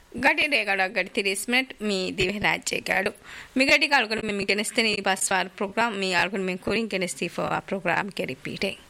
Gadi regada gadi 30 minute mi divheraje gadu. Mi gadi kalkun mi kenesti ni paswar program mi alkun mi kuring kenesti for program ke repeating.